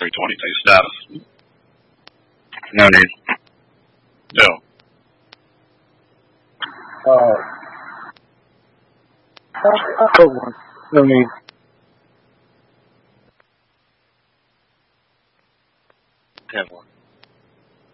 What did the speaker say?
322 status. No need. No. I'll put one. No need. Have one.